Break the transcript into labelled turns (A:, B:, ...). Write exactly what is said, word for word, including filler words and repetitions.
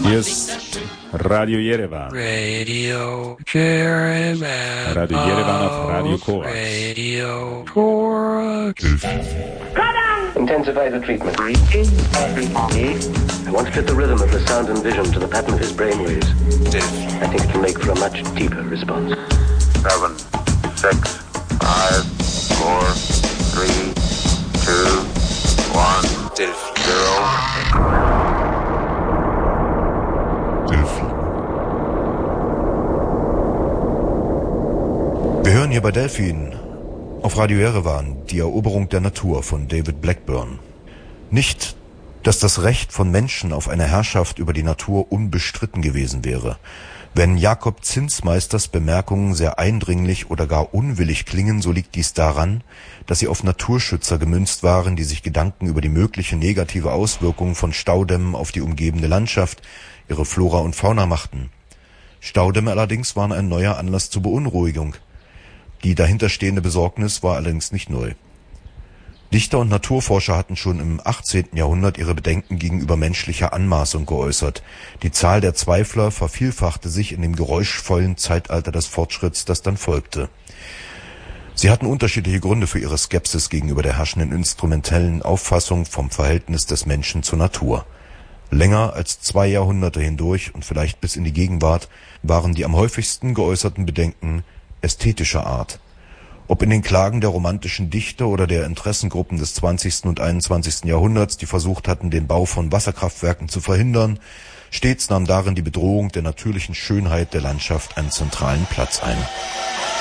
A: Hier ist Radio Yerevan.
B: Radio Yerevan.
A: Radio Yerevan auf Radio Korax.
B: Radio Korax.
C: Intensify the treatment. I want to fit the rhythm of the sound and vision to the pattern of his brainwaves. I think it can make for a much deeper response.
D: Seven, six, five, four, three, two, one, zero.
E: Wir hören hier bei Delphin auf Radio Yerevan die Eroberung der Natur von David Blackburn. Nicht, dass das Recht von Menschen auf eine Herrschaft über die Natur unbestritten gewesen wäre. Wenn Jakob Zinsmeisters Bemerkungen sehr eindringlich oder gar unwillig klingen, so liegt dies daran, dass sie auf Naturschützer gemünzt waren, die sich Gedanken über die mögliche negative Auswirkung von Staudämmen auf die umgebende Landschaft, ihre Flora und Fauna machten. Staudämme allerdings waren ein neuer Anlass zur Beunruhigung. Die dahinterstehende Besorgnis war allerdings nicht neu. Dichter und Naturforscher hatten schon im achtzehnten Jahrhundert ihre Bedenken gegenüber menschlicher Anmaßung geäußert. Die Zahl der Zweifler vervielfachte sich in dem geräuschvollen Zeitalter des Fortschritts, das dann folgte. Sie hatten unterschiedliche Gründe für ihre Skepsis gegenüber der herrschenden instrumentellen Auffassung vom Verhältnis des Menschen zur Natur. Länger als zwei Jahrhunderte hindurch und vielleicht bis in die Gegenwart waren die am häufigsten geäußerten Bedenken ästhetischer Art. Ob in den Klagen der romantischen Dichter oder der Interessengruppen des zwanzigsten und einundzwanzigsten Jahrhunderts, die versucht hatten, den Bau von Wasserkraftwerken zu verhindern, stets nahm darin die Bedrohung der natürlichen Schönheit der Landschaft einen zentralen Platz ein.